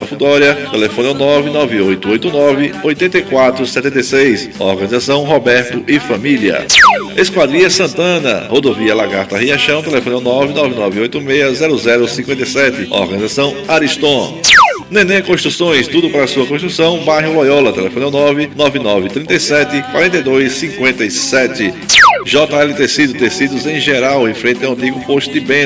Adelfo Dória, telefone 99889-8476. Organização Roberto e Família. Esquadria Santana, Rodovia Lagarta Riachão, telefone 999860057. Organização Ariston. Neném Construções, tudo para sua construção, bairro Loyola, telefone 99937-4257. JL Tecido, tecidos em geral, em frente ao antigo posto de Bento.